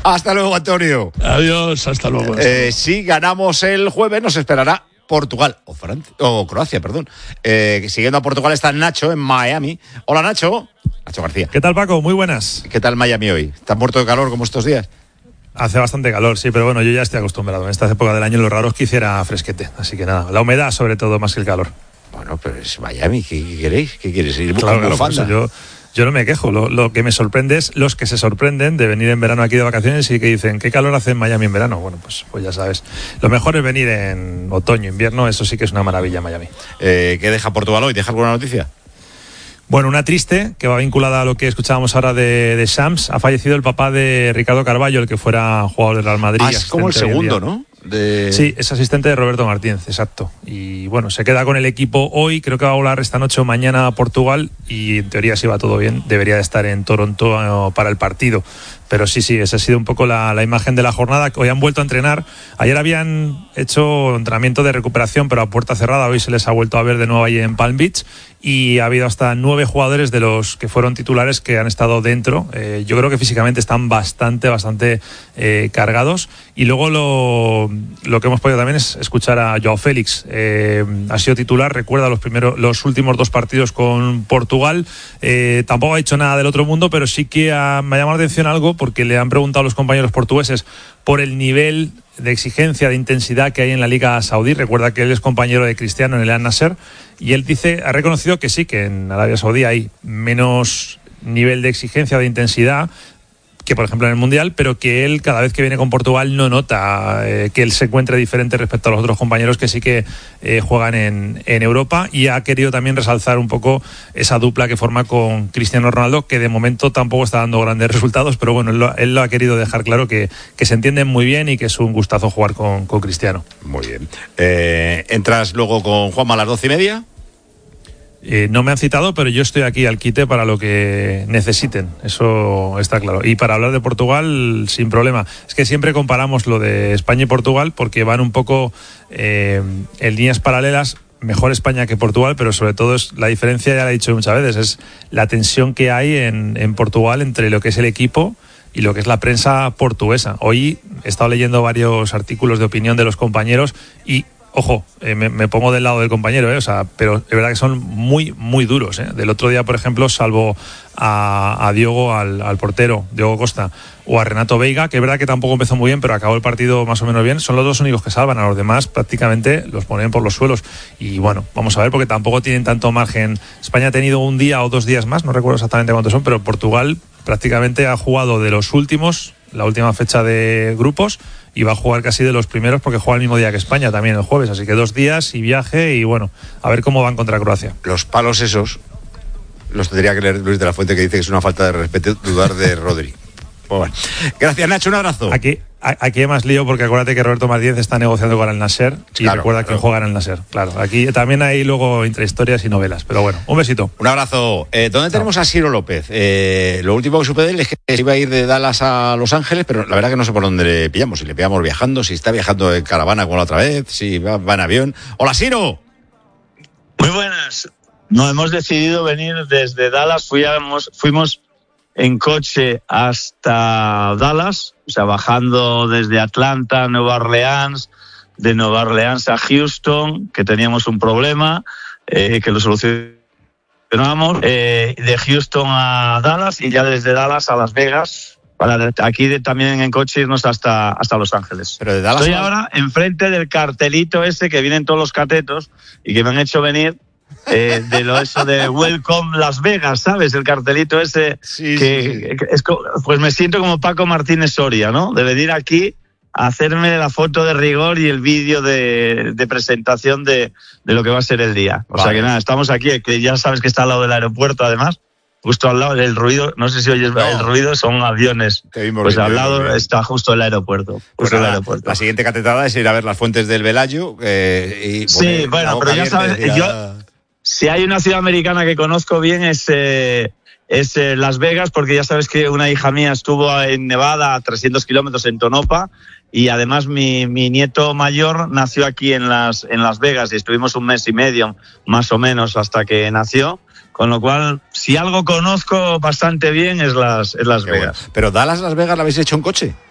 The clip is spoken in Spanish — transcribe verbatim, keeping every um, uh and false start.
Hasta luego, Antonio. Adiós, hasta luego. Eh, si ganamos el jueves, nos esperará Portugal o Francia o Croacia, perdón. Eh, siguiendo a Portugal está Nacho en Miami. Hola, Nacho. Nacho García. ¿Qué tal, Paco? Muy buenas. ¿Qué tal Miami hoy? ¿Estás muerto de calor como estos días? Hace bastante calor, sí, pero bueno, yo ya estoy acostumbrado. En esta época del año lo raro es que hiciera fresquete. Así que nada, la humedad sobre todo más que el calor. Bueno, pero es Miami. ¿Qué, qué queréis? ¿Qué quieres? ¿Ir claro, buscando claro, bufanda? Yo, yo no me quejo. Lo, lo que me sorprende es los que se sorprenden de venir en verano aquí de vacaciones y que dicen, ¿qué calor hace en Miami en verano? Bueno, pues, pues ya sabes. Lo mejor es venir en otoño, invierno. Eso sí que es una maravilla Miami. Eh, ¿Qué deja Portugal hoy? ¿Deja alguna noticia? Bueno, una triste, que va vinculada a lo que escuchábamos ahora de, de Shams. Ha fallecido el papá de Ricardo Carballo, el que fuera jugador del Real Madrid. Ah, es como el segundo, ¿no? De... Sí, es asistente de Roberto Martínez, exacto. Y bueno, se queda con el equipo hoy, creo que va a volar esta noche o mañana a Portugal y en teoría, si va todo bien, debería de estar en Toronto para el partido. Pero sí, sí, esa ha sido un poco la, la imagen de la jornada. Hoy han vuelto a entrenar. Ayer habían hecho entrenamiento de recuperación, pero a puerta cerrada. Hoy se les ha vuelto a ver de nuevo ahí en Palm Beach. Y ha habido hasta nueve jugadores de los que fueron titulares que han estado dentro. Eh, yo creo que físicamente están bastante, bastante eh, cargados. Y luego lo, lo que hemos podido también es escuchar a Joao Félix. Eh, ha sido titular, recuerda los primeros, los últimos dos partidos con Portugal. Eh, tampoco ha hecho nada del otro mundo, pero sí que ha, me ha llamado la atención algo porque le han preguntado a los compañeros portugueses por el nivel de exigencia, de intensidad que hay en la Liga Saudí. Recuerda que él es compañero de Cristiano en el Al-Nassr y él dice, ha reconocido que sí, que en Arabia Saudí hay menos nivel de exigencia, de intensidad que por ejemplo en el Mundial, pero que él cada vez que viene con Portugal no nota eh, que él se encuentre diferente respecto a los otros compañeros que sí que eh, juegan en, en Europa, y ha querido también resaltar un poco esa dupla que forma con Cristiano Ronaldo, que de momento tampoco está dando grandes resultados, pero bueno, él lo, él lo ha querido dejar claro, que, que se entienden muy bien y que es un gustazo jugar con, con Cristiano. Muy bien. Eh, ¿Entras luego con Juanma a las doce y media? Eh, no me han citado, pero yo estoy aquí al quite para lo que necesiten, eso está claro. Y para hablar de Portugal, sin problema. Es que siempre comparamos lo de España y Portugal porque van un poco eh, en líneas paralelas. Mejor España que Portugal, pero sobre todo es la diferencia, ya la he dicho muchas veces, es la tensión que hay en, en Portugal entre lo que es el equipo y lo que es la prensa portuguesa. Hoy he estado leyendo varios artículos de opinión de los compañeros y ojo, eh, me, me pongo del lado del compañero, eh, o sea, pero es verdad que son muy, muy duros. Eh. Del otro día, por ejemplo, salvo a, a Diogo, al, al portero, Diogo Costa, o a Renato Veiga, que es verdad que tampoco empezó muy bien, pero acabó el partido más o menos bien, son los dos únicos que salvan, a los demás prácticamente los ponen por los suelos. Y bueno, vamos a ver, porque tampoco tienen tanto margen. España ha tenido un día o dos días más, no recuerdo exactamente cuántos son, pero Portugal prácticamente ha jugado de los últimos, la última fecha de grupos, y va a jugar casi de los primeros porque juega el mismo día que España también el jueves, así que dos días y viaje, y bueno, a ver cómo van contra Croacia. Los palos esos los tendría que leer Luis de la Fuente, que dice que es una falta de respeto dudar de Rodri. Pues bueno. Gracias, Nacho, un abrazo. Aquí, aquí hay más lío porque acuérdate que Roberto Martínez está negociando con el Al-Nassr y claro, recuerda claro. que juega en el Al-Nassr. Claro, aquí también hay luego intrahistorias y novelas, pero bueno, un besito. Un abrazo. Eh, ¿Dónde Chao. tenemos a Ciro López? Eh, lo último que supe de él es que se iba a ir de Dallas a Los Ángeles, pero la verdad que no sé por dónde le pillamos. Si le pillamos viajando, si está viajando en caravana como la otra vez, si va, va en avión. ¡Hola, Ciro! Muy buenas. Nos hemos decidido venir desde Dallas. Fuimos, fuimos en coche hasta Dallas, o sea, bajando desde Atlanta, Nueva Orleans, de Nueva Orleans a Houston, que teníamos un problema, eh, que lo solucionamos, eh, de Houston a Dallas y ya desde Dallas a Las Vegas, para aquí de, también en coche irnos hasta, hasta Los Ángeles. Pero de Dallas Estoy a... ahora enfrente del cartelito ese que vienen todos los catetos y que me han hecho venir. Eh, de lo eso de Welcome Las Vegas, ¿sabes? El cartelito ese sí, que, sí, sí. que es, pues me siento como Paco Martínez Soria, ¿no? De venir aquí a hacerme la foto de rigor y el vídeo de, de presentación de, de lo que va a ser el día. O vale. sea que nada, estamos aquí, que ya sabes que está al lado del aeropuerto, además, justo al lado del ruido, no sé si oyes no. el ruido, son aviones. Pues al lado está justo el aeropuerto. Justo Pues el nada, aeropuerto. La siguiente catetada es ir a ver las fuentes del Velayo. Eh, y sí, bueno, pero ya sabes, a... yo... Si hay una ciudad americana que conozco bien es, eh, es eh, Las Vegas, porque ya sabes que una hija mía estuvo en Nevada a trescientos kilómetros en Tonopah, y además mi, mi nieto mayor nació aquí en Las, en Las Vegas y estuvimos un mes y medio más o menos hasta que nació, con lo cual si algo conozco bastante bien es Las, es Las Vegas. Bueno. Pero Dallas, Las Vegas, ¿la habéis hecho en coche?